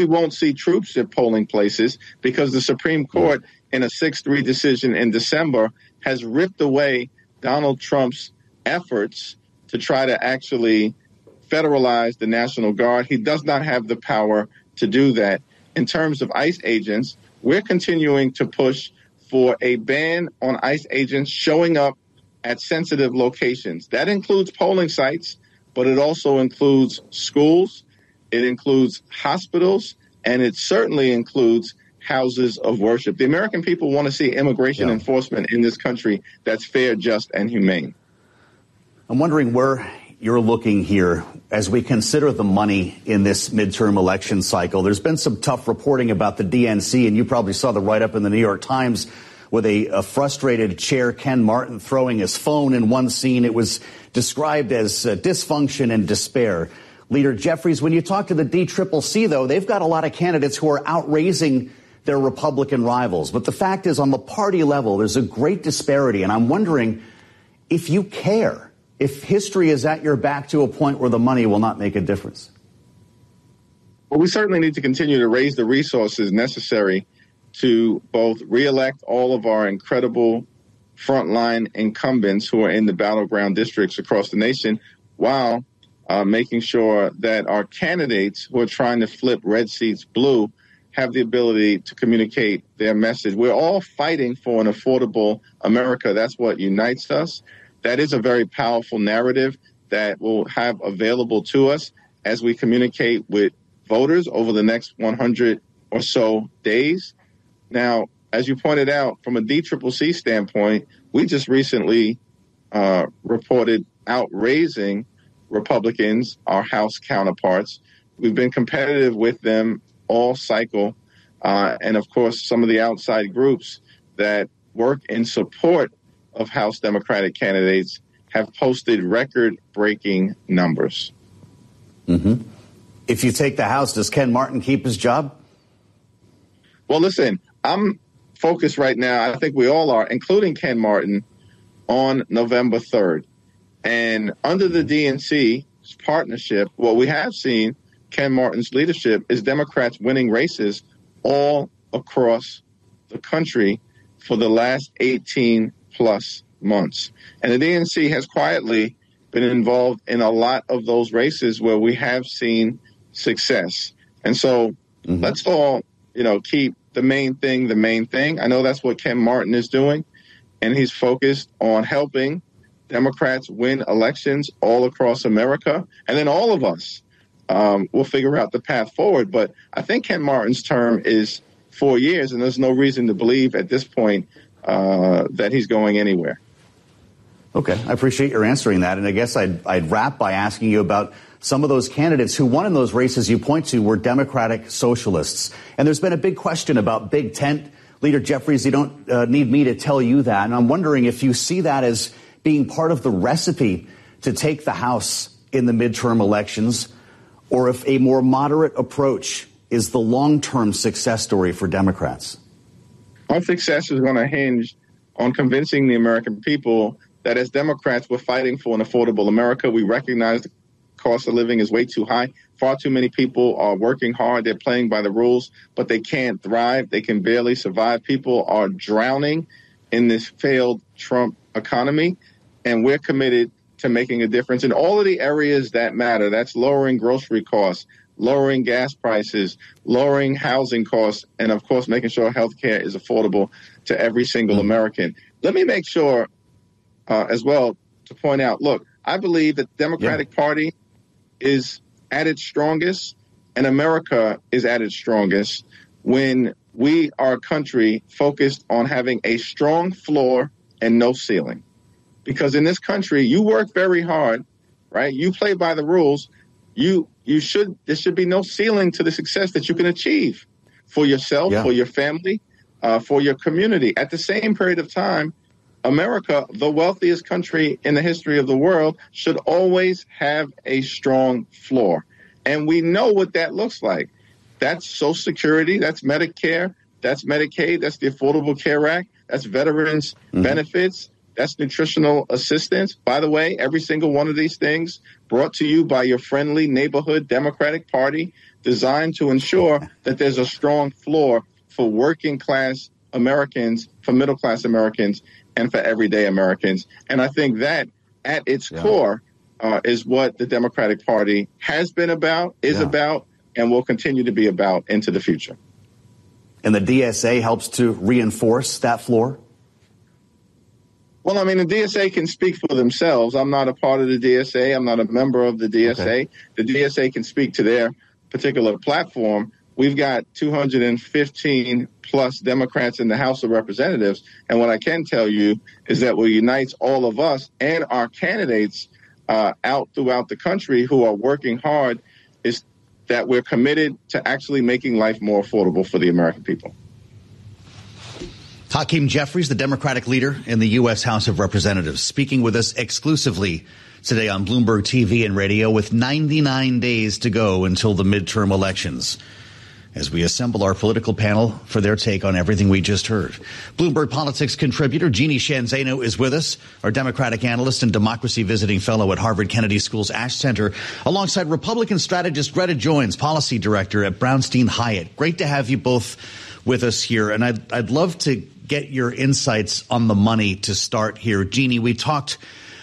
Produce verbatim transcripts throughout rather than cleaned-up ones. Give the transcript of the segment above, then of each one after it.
we won't see troops at polling places because the Supreme Court, in a six three decision in December, has ripped away Donald Trump's efforts to try to actually federalize the National Guard. He does not have the power to do that. In terms of ICE agents, we're continuing to push for a ban on ICE agents showing up at sensitive locations. That includes polling sites, but it also includes schools, it includes hospitals, and it certainly includes houses of worship. The American people want to see immigration yeah. enforcement in this country that's fair, just, and humane. I'm wondering where you're looking here as we consider the money in this midterm election cycle. There's been some tough reporting about the D N C, and you probably saw the write-up in the New York Times with a, a frustrated Chair Ken Martin throwing his phone in one scene. It was described as uh, dysfunction and despair. Leader Jeffries, when you talk to the D C C C, though, they've got a lot of candidates who are outraising their Republican rivals. But the fact is, on the party level, there's a great disparity. And I'm wondering if you care, if history is at your back to a point where the money will not make a difference. Well, we certainly need to continue to raise the resources necessary to both reelect all of our incredible frontline incumbents who are in the battleground districts across the nation, while uh, making sure that our candidates who are trying to flip red seats blue have the ability to communicate their message. We're all fighting for an affordable America. That's what unites us. That is a very powerful narrative that we'll have available to us as we communicate with voters over the next one hundred or so days. Now, as you pointed out, from a D C C C standpoint, we just recently uh, reported outraising Republicans, our House counterparts. We've been competitive with them all cycle. Uh, and, of course, some of the outside groups that work in support of House Democratic candidates have posted record-breaking numbers. Mm-hmm. If you take the House, does Ken Martin keep his job? Well, listen, I'm focused right now, I think we all are, including Ken Martin, on November third. And under the D N C's partnership, what we have seen, Ken Martin's leadership, is Democrats winning races all across the country for the last eighteen plus months. And the D N C has quietly been involved in a lot of those races where we have seen success. And so mm-hmm. let's all, you know, keep the main thing the main thing. I know that's what Ken Martin is doing, and he's focused on helping Democrats win elections all across America. And then all of us um, will figure out the path forward. But I think Ken Martin's term is four years, and there's no reason to believe at this point uh, that he's going anywhere. Okay, I appreciate your answering that. And I guess I'd, I'd wrap by asking you about some of those candidates who won in those races you point to were Democratic socialists. And there's been a big question about Big Tent. Leader Jeffries, you don't uh, need me to tell you that. And I'm wondering if you see that as being part of the recipe to take the House in the midterm elections, or if a more moderate approach is the long-term success story for Democrats. Our success is going to hinge on convincing the American people that as Democrats, we're fighting for an affordable America. We recognize the cost of living is way too high. Far too many people are working hard. They're playing by the rules, but they can't thrive. They can barely survive. People are drowning in this failed Trump economy, and we're committed to making a difference in all of the areas that matter. That's lowering grocery costs, lowering gas prices, lowering housing costs, and, of course, making sure health care is affordable to every single American. Let me make sure uh, as well to point out, look, I believe that the Democratic yeah. Party is at its strongest and America is at its strongest when we are a country focused on having a strong floor and no ceiling. Because in this country, you work very hard, right? You play by the rules. You you should there should be no ceiling to the success that you can achieve for yourself, yeah. for your family, uh, for your community. At the same period of time, America, the wealthiest country in the history of the world, should always have a strong floor. And we know what that looks like. That's Social Security, that's Medicare, that's Medicaid, that's the Affordable Care Act, that's veterans mm-hmm. benefits, That's nutritional assistance. By the way, every single one of these things brought to you by your friendly neighborhood Democratic Party, designed to ensure that there's a strong floor for working class Americans, for middle class Americans, and for everyday Americans. And I think that at its yeah. core uh, is what the Democratic Party has been about, is yeah. about, and will continue to be about into the future. And the D S A helps to reinforce that floor? Well, I mean, the D S A can speak for themselves. I'm not a part of the D S A. I'm not a member of the D S A. Okay. The D S A can speak to their particular platform. We've got two hundred fifteen plus Democrats in the House of Representatives. And what I can tell you is that what unites all of us and our candidates uh, out throughout the country who are working hard is that we're committed to actually making life more affordable for the American people. Hakeem Jeffries, the Democratic leader in the U S House of Representatives, speaking with us exclusively today on Bloomberg T V and radio with ninety-nine days to go until the midterm elections, as we assemble our political panel for their take on everything we just heard. Bloomberg Politics contributor Jeannie Sheehan Zaino is with us, our Democratic analyst and democracy visiting fellow at Harvard Kennedy School's Ash Center, alongside Republican strategist Greta Joins, policy director at Brownstein Hyatt. Great to have you both with us here, and I'd, I'd love to get your insights on the money to start here. Jeannie, we talked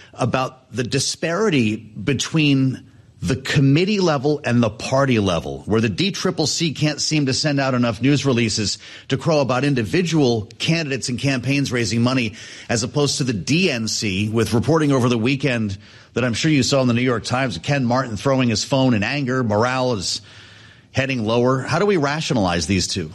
about the disparity between the committee level and the party level, where the D C C C can't seem to send out enough news releases to crow about individual candidates and campaigns raising money, as opposed to the D N C, with reporting over the weekend that I'm sure you saw in the New York Times, Ken Martin throwing his phone in anger. Morale is heading lower. How do we rationalize these two?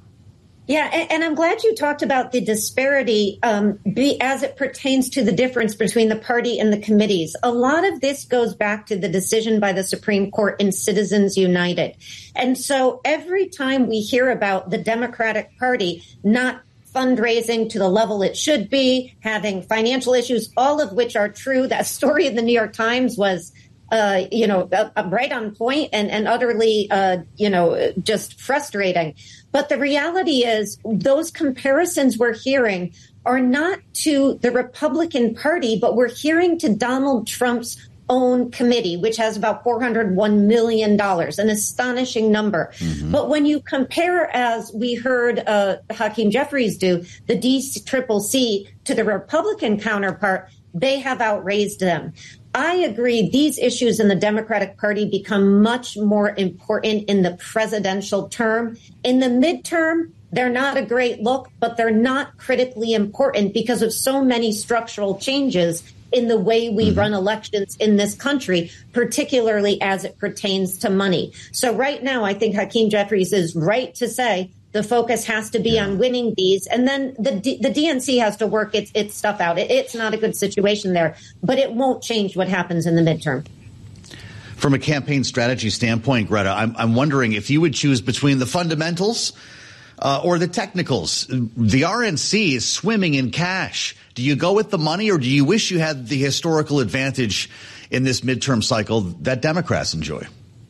Yeah, and, and I'm glad you talked about the disparity um, be, as it pertains to the difference between the party and the committees. A lot of this goes back to the decision by the Supreme Court in Citizens United. And so every time we hear about the Democratic Party not fundraising to the level it should be, having financial issues, all of which are true, that story in the New York Times was Uh, you know, uh, right on point and, and utterly, uh, you know, just frustrating. But the reality is those comparisons we're hearing are not to the Republican Party, but we're hearing to Donald Trump's own committee, which has about four hundred one million dollars, an astonishing number. Mm-hmm. But when you compare, as we heard uh, Hakeem Jeffries do, the D C C C to the Republican counterpart, they have outraised them. I agree. These issues in the Democratic Party become much more important in the presidential term. In the midterm, they're not a great look, but they're not critically important because of so many structural changes in the way we mm-hmm. run elections in this country, particularly as it pertains to money. So right now, I think Hakeem Jeffries is right to say the focus has to be yeah. on winning these, and then the D- the D N C has to work its its stuff out. It, it's not a good situation there, but it won't change what happens in the midterm. From a campaign strategy standpoint, Greta, I'm, I'm wondering if you would choose between the fundamentals uh, or the technicals. The R N C is swimming in cash. Do you go with the money, or do you wish you had the historical advantage in this midterm cycle that Democrats enjoy?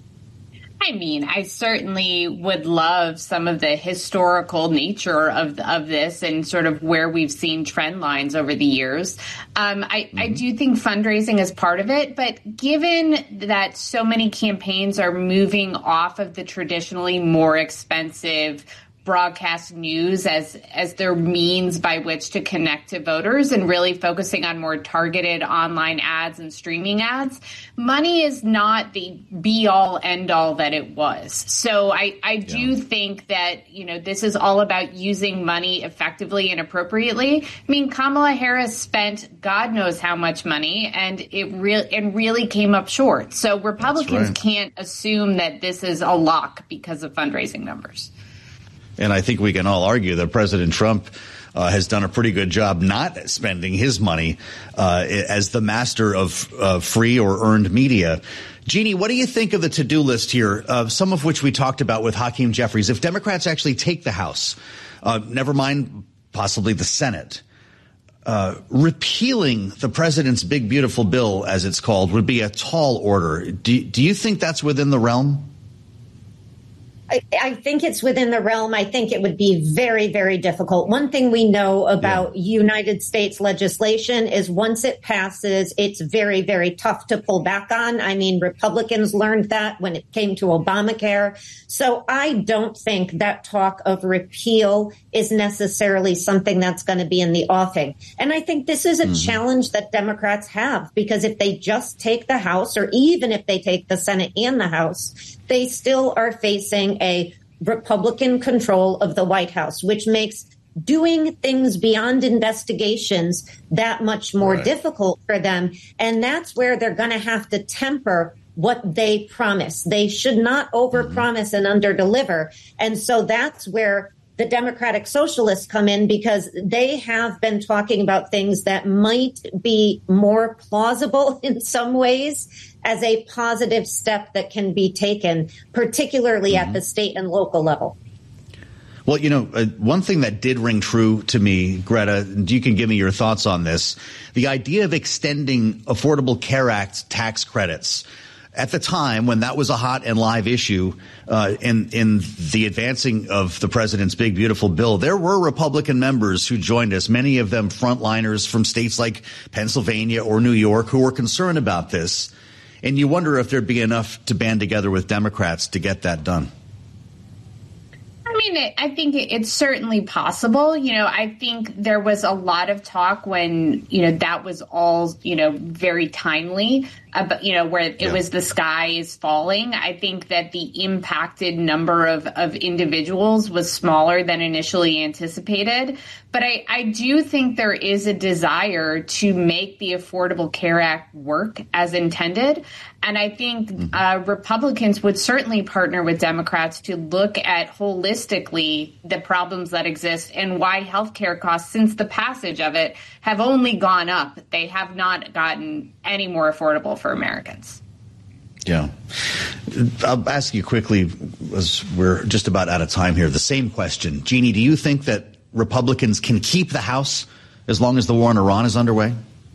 I mean, I certainly would love some of the historical nature of of this and sort of where we've seen trend lines over the years. Um, I, mm-hmm. I do think fundraising is part of it, but given that so many campaigns are moving off of the traditionally more expensive broadcast news as as their means by which to connect to voters and really focusing on more targeted online ads and streaming ads, money is not the be-all, end-all that it was. So I, I do yeah. think that, you know, this is all about using money effectively and appropriately. I mean, Kamala Harris spent God knows how much money, and it, re- and really came up short. So Republicans right. can't assume that this is a lock because of fundraising numbers. And I think we can all argue that President Trump uh, has done a pretty good job not spending his money uh, as the master of uh, free or earned media. Jeannie, what do you think of the to-do list here, uh, some of which we talked about with Hakeem Jeffries? If Democrats actually take the House, uh, never mind possibly the Senate, uh, repealing the president's big, beautiful bill, as it's called, would be a tall order. Do, do you think that's within the realm? I, I think it's within the realm. I think it would be very, very difficult. One thing we know about yeah. United States legislation is once it passes, it's very, very tough to pull back on. I mean, Republicans learned that when it came to Obamacare. So I don't think that talk of repeal is necessarily something that's going to be in the offing. And I think this is a mm-hmm. challenge that Democrats have, because if they just take the House, or even if they take the Senate and the House, they still are facing a Republican control of the White House, which makes doing things beyond investigations that much more right. difficult for them. And that's where they're going to have to temper what they promise. They should not overpromise mm-hmm. and underdeliver. And so that's where the Democratic Socialists come in, because they have been talking about things that might be more plausible in some ways as a positive step that can be taken, particularly mm-hmm. at the state and local level. Well, you know, uh, one thing that did ring true to me, Greta, and you can give me your thoughts on this, the idea of extending Affordable Care Act tax credits. At the time when that was a hot and live issue uh, in in the advancing of the president's big, beautiful bill, there were Republican members who joined us, many of them frontliners from states like Pennsylvania or New York, who were concerned about this. And you wonder if there'd be enough to band together with Democrats to get that done. I mean, I think it's certainly possible. You know, I think there was a lot of talk when, you know, that was all, you know, very timely, about, you know, where it yeah. was the sky is falling. I think that the impacted number of, of individuals was smaller than initially anticipated. But I, I do think there is a desire to make the Affordable Care Act work as intended. And I think mm-hmm. uh, Republicans would certainly partner with Democrats to look at holistically the problems that exist and why healthcare costs since the passage of it have only gone up. They have not gotten any more affordable for Americans. Yeah. I'll ask you quickly, as we're just about out of time here, the same question. Jeannie, do you think that Republicans can keep the House as long as the war in Iran is underway?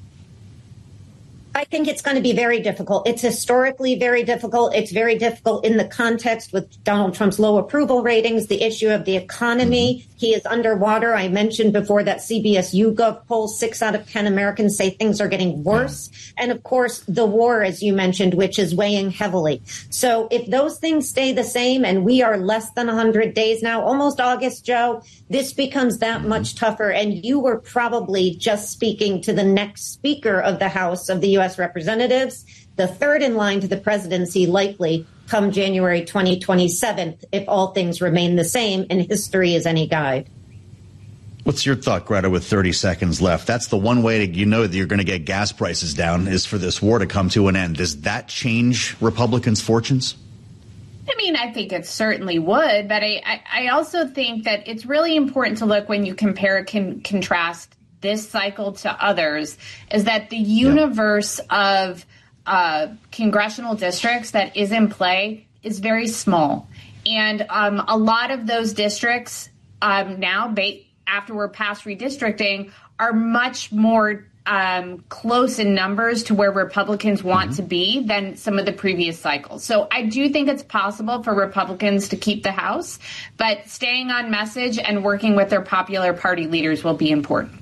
I think it's going to be very difficult. It's historically very difficult. It's very difficult in the context with Donald Trump's low approval ratings, the issue of the economy. Mm-hmm. He is underwater. I mentioned before that C B S YouGov poll, six out of ten Americans say things are getting worse. Yeah. And of course, the war, as you mentioned, which is weighing heavily. So if those things stay the same, and we are less than one hundred days now, almost August, Joe, this becomes that mm-hmm. much tougher. And you were probably just speaking to the next Speaker of the House of the U S Representatives, the third in line to the presidency, likely come January twenty twenty-seven, if all things remain the same and history is any guide. What's your thought, Greta, with thirty seconds left? That's the one way to, you know, that you're going to get gas prices down, is for this war to come to an end. Does that change Republicans' fortunes? I mean, I think it certainly would, but I, I, I also think that it's really important to look, when you compare, can contrast this cycle to others, is that the universe yeah. of uh, congressional districts that is in play is very small. And um, a lot of those districts um, now, ba- after we're past redistricting, are much more um, close in numbers to where Republicans want mm-hmm. to be than some of the previous cycles. So I do think it's possible for Republicans to keep the House, but staying on message and working with their popular party leaders will be important.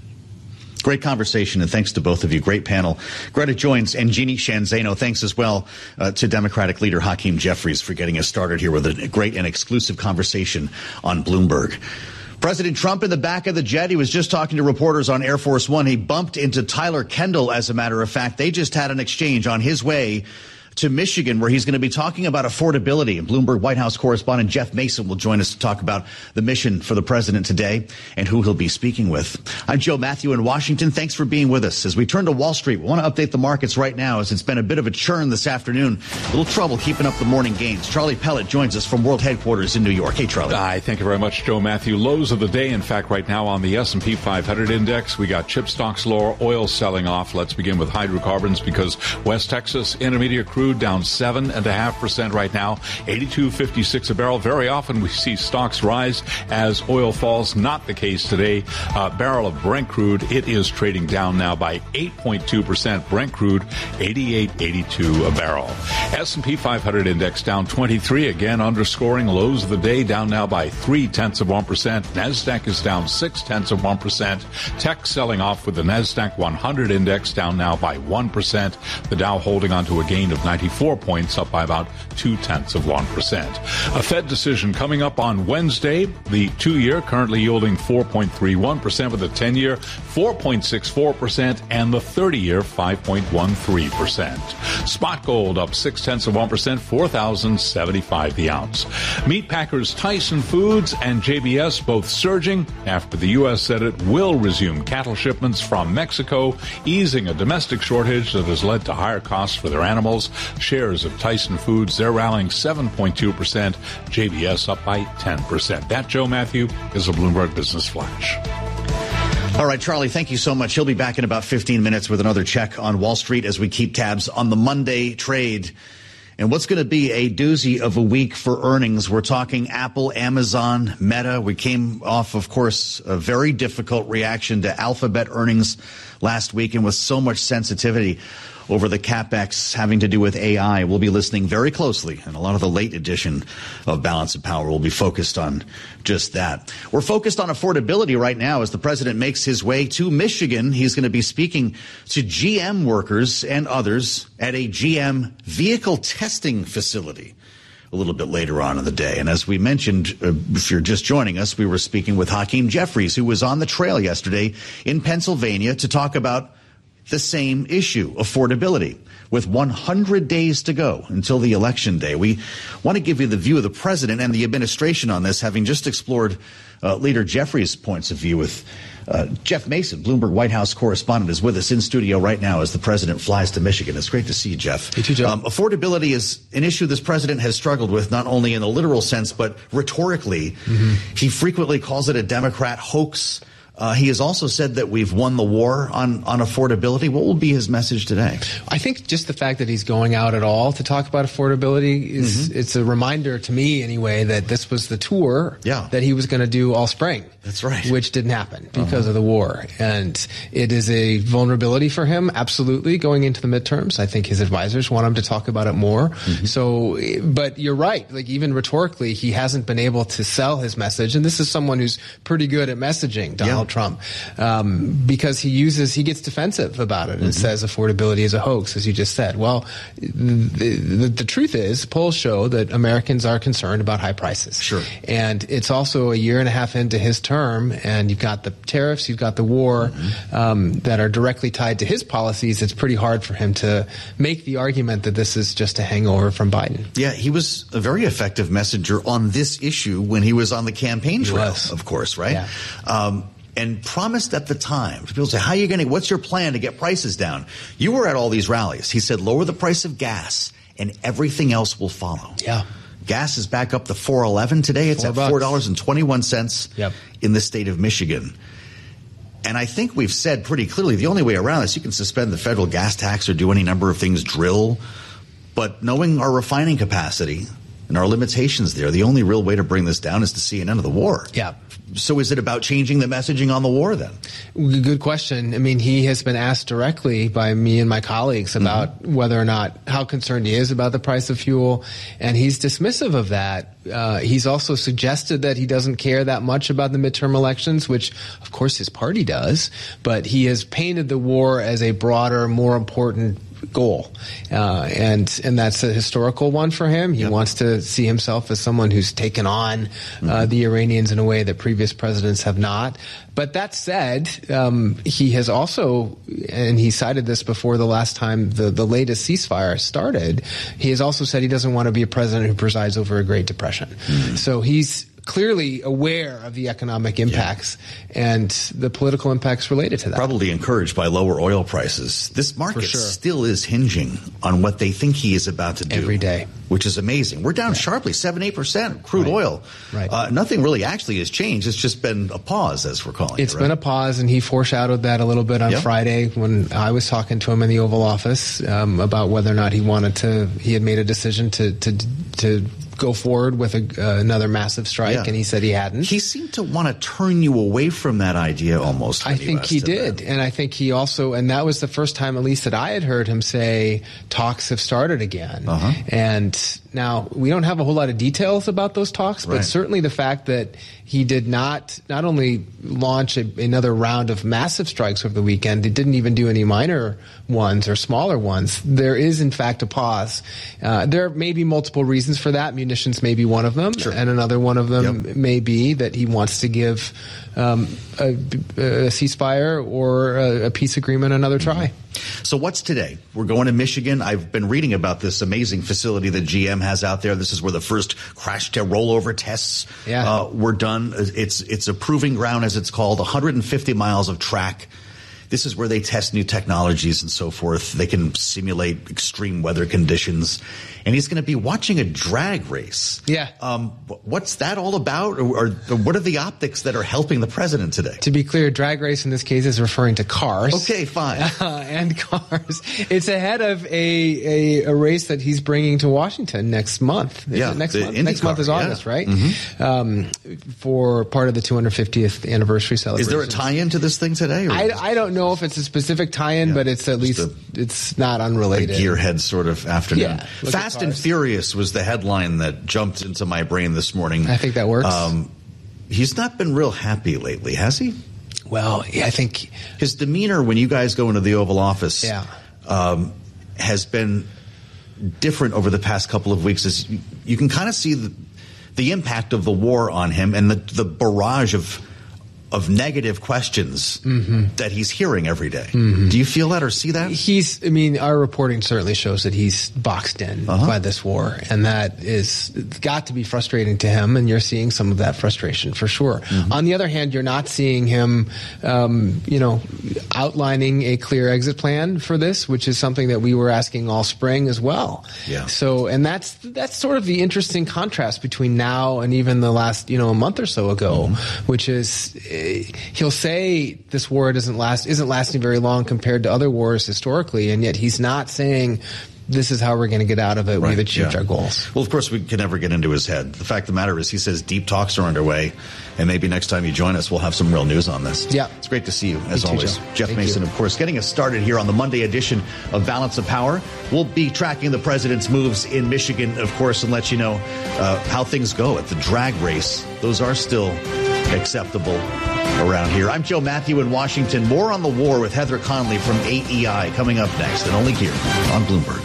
Great conversation, and thanks to both of you. Great panel. Greta Joins and Jeannie Sheehan Zaino. Thanks as well uh, to Democratic leader Hakeem Jeffries for getting us started here with a great and exclusive conversation on Bloomberg. President Trump in the back of the jet. He was just talking to reporters on Air Force One. He bumped into Tyler Kendall, as a matter of fact. They just had an exchange on his way to Michigan, where he's going to be talking about affordability. And Bloomberg White House correspondent Jeff Mason will join us to talk about the mission for the president today and who he'll be speaking with. I'm Joe Matthew in Washington. Thanks for being with us. As we turn to Wall Street, we want to update the markets right now, as it's been a bit of a churn this afternoon. A little trouble keeping up the morning gains. Charlie Pellet joins us from World Headquarters in New York. Hey, Charlie. Hi, thank you very much, Joe Matthew. Lows of the day, in fact, right now on the S and P five hundred index. We got chip stocks lower, oil selling off. Let's begin with hydrocarbons, because West Texas Intermediate crude crude down seven and a half percent right now, eighty-two fifty-six a barrel. Very often we see stocks rise as oil falls. Not the case today. Uh, barrel of Brent crude, it is trading down now by eight point two percent. Brent crude, eighty-eight eighty-two a barrel. S and P five hundred index down twenty-three, again underscoring lows of the day, down now by three tenths of one percent. NASDAQ is down six tenths of one percent. Tech selling off with the NASDAQ one hundred index down now by one percent. The Dow holding on to a gain of ninety-four points, up by about two tenths of one percent. A Fed decision coming up on Wednesday. The two-year currently yielding four point three one percent, with the ten-year four point six four percent and the thirty-year five point one three percent. Spot gold up six tenths of one percent, four thousand seventy-five the ounce. Meat packers Tyson Foods and J B S both surging after the U S said it will resume cattle shipments from Mexico, easing a domestic shortage that has led to higher costs for their animals. Shares of Tyson Foods, they're rallying seven point two percent, J B S up by ten percent. That, Joe Matthew, is a Bloomberg Business Flash. All right, Charlie, thank you so much. He'll be back in about fifteen minutes with another check on Wall Street as we keep tabs on the Monday trade. And what's going to be a doozy of a week for earnings? We're talking Apple, Amazon, Meta. We came off, of course, a very difficult reaction to Alphabet earnings last week, and with so much sensitivity over the CapEx having to do with A I. We'll be listening very closely, and a lot of the late edition of Balance of Power will be focused on just that. We're focused on affordability right now as the president makes his way to Michigan. He's going to be speaking to G M workers and others at a G M vehicle testing facility a little bit later on in the day. And as we mentioned, uh, if you're just joining us, we were speaking with Hakeem Jeffries, who was on the trail yesterday in Pennsylvania to talk about the same issue, affordability. With one hundred days to go until the election day, we want to give you the view of the president and the administration on this, having just explored uh, Leader Jeffries' points of view with uh, Jeff Mason, Bloomberg White House correspondent, is with us in studio right now as the president flies to Michigan. It's great to see you, Jeff. You too, Jeff. Um, affordability is an issue this president has struggled with, not only in the literal sense, but rhetorically. Mm-hmm. He frequently calls it a Democrat hoax. Uh, he has also said that we've won the war on, on affordability. What will be his message today? I think just the fact that he's going out at all to talk about affordability is mm-hmm. it's a reminder to me anyway that this was the tour yeah. that he was going to do all spring. That's right. Which didn't happen because uh-huh. of the war. And it is a vulnerability for him, absolutely, going into the midterms. I think his advisors want him to talk about it more. Mm-hmm. So, but you're right. Like, even rhetorically, he hasn't been able to sell his message. And this is someone who's pretty good at messaging, Donald yeah. Trump, um, because he uses, he gets defensive about it and mm-hmm. says affordability is a hoax, as you just said. Well, the, the, the truth is, polls show that Americans are concerned about high prices. Sure. And it's also a year and a half into his term. And you've got the tariffs, you've got the war mm-hmm. um, that are directly tied to his policies. It's pretty hard for him to make the argument that this is just a hangover from Biden. Yeah, he was a very effective messenger on this issue when he was on the campaign trail, of course, right? Yeah. Um, and promised at the time, people say, how are you going to, what's your plan to get prices down? You were at all these rallies. He said, lower the price of gas and everything else will follow. Yeah. Gas is back up to four eleven today. It's Four at four dollars and twenty-one cents yep. in the state of Michigan. And I think we've said pretty clearly the only way around this, you can suspend the federal gas tax or do any number of things, drill. But knowing our refining capacity and our limitations there, the only real way to bring this down is to see an end of the war. Yeah. So is it about changing the messaging on the war then? Good question. I mean, he has been asked directly by me and my colleagues about mm-hmm. whether or not, how concerned he is about the price of fuel. And he's dismissive of that. Uh, he's also suggested that he doesn't care that much about the midterm elections, which of course his party does. But he has painted the war as a broader, more important goal. Uh, and, and that's a historical one for him. He yep. wants to see himself as someone who's taken on mm-hmm. uh, the Iranians in a way that previous presidents have not. But that said, um, he has also, and he cited this before the last time the, the latest ceasefire started, he has also said he doesn't want to be a president who presides over a Great Depression. Mm-hmm. So he's clearly aware of the economic impacts yeah. and the political impacts related to that. Probably encouraged by lower oil prices. This market sure. still is hinging on what they think he is about to do. Every day. Which is amazing. We're down right. sharply, seven, eight percent crude right. oil. Right. Uh, nothing really actually has changed. It's just been a pause, as we're calling it's it. It's right? been a pause, and he foreshadowed that a little bit on yep. Friday when I was talking to him in the Oval Office um, about whether or not he wanted to, he had made a decision to, to, to go forward with a, uh, another massive strike, yeah. and he said he hadn't. He seemed to want to turn you away from that idea almost. I think he did, that. and I think he also, and that was the first time, at least that I had heard him say, talks have started again. Uh-huh. And now, we don't have a whole lot of details about those talks, but right. certainly the fact that he did not not only launch a, another round of massive strikes over the weekend, he didn't even do any minor ones or smaller ones. There is, in fact, a pause. Uh, there may be multiple reasons for that. Munitions may be one of them, sure. and another one of them yep. may be that he wants to give um, a, a ceasefire or a, a peace agreement another try. Mm-hmm. So what's today? We're going to Michigan. I've been reading about this amazing facility that G M has out there. This is where the first crash to rollover tests yeah. uh, were done. It's it's a proving ground, as it's called, one hundred fifty miles of track. This is where they test new technologies and so forth. They can simulate extreme weather conditions. And he's going to be watching a drag race. Yeah. Um, what's that all about? Or, or what are the optics that are helping the president today? To be clear, drag race in this case is referring to cars. Okay, fine. Uh, and cars. It's ahead of a, a, a race that he's bringing to Washington next month. Is yeah. Next the month. IndyCar, next month is August, yeah. right? Mm-hmm. Um, for part of the two hundred fiftieth anniversary celebration. Is there a tie-in to this thing today? Or I, I don't know if it's a specific tie-in, yeah. but it's at least, a, it's not unrelated. A gearhead sort of afternoon. Yeah, Fast and Furious was the headline that jumped into my brain this morning. I think that works. Um, he's not been real happy lately, has he? Well, yeah, I think his demeanor when you guys go into the Oval Office yeah. um, has been different over the past couple of weeks. As you, you can kind of see the, the impact of the war on him and the, the barrage of of negative questions mm-hmm. that he's hearing every day. Mm-hmm. Do you feel that or see that? He's, I mean, our reporting certainly shows that he's boxed in uh-huh. by this war, and that is got to be frustrating to him, and you're seeing some of that frustration for sure. Mm-hmm. On the other hand, you're not seeing him, um, you know, outlining a clear exit plan for this, which is something that we were asking all spring as well. Yeah. So, and that's, that's sort of the interesting contrast between now and even the last, you know, a month or so ago, mm-hmm. which is, he'll say this war doesn't last, isn't lasting very long compared to other wars historically, and yet he's not saying this is how we're going to get out of it. Right, We've achieved yeah. our goals. Well, of course, we can never get into his head. The fact of the matter is he says deep talks are underway, and maybe next time you join us, we'll have some real news on this. Yeah. It's great to see you, as Me too, always. Joe. Jeff Thank Mason, you. of course, getting us started here on the Monday edition of Balance of Power. We'll be tracking the president's moves in Michigan, of course, and let you know uh, how things go at the drag race. Those are still acceptable around here. I'm Joe Matthew in Washington. More on the war with Heather Conley from A E I coming up next, and only here on Bloomberg.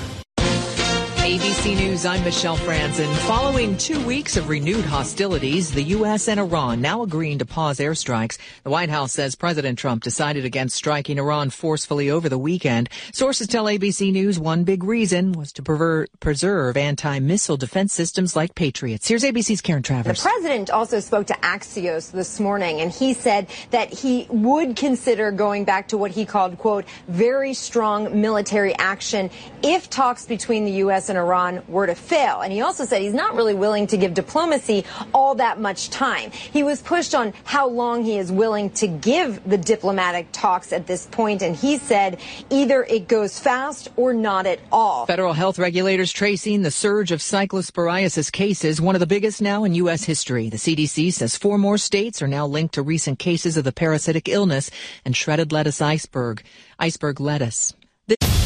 A B C News, I'm Michelle Franzen. Following two weeks of renewed hostilities, the U S and Iran now agreeing to pause airstrikes. The White House says President Trump decided against striking Iran forcefully over the weekend. Sources tell A B C News one big reason was to prever- preserve anti-missile defense systems like Patriots. Here's A B C's Karen Travers. The president also spoke to Axios this morning, and he said that he would consider going back to what he called, quote, very strong military action if talks between the U S and Iran were to fail. And he also said he's not really willing to give diplomacy all that much time. He was pushed on how long he is willing to give the diplomatic talks at this point, and he said either it goes fast or not at all. Federal health regulators tracing the surge of cyclosporiasis cases, one of the biggest now in U S history. The C D C says four more states are now linked to recent cases of the parasitic illness and shredded lettuce iceberg, iceberg lettuce. This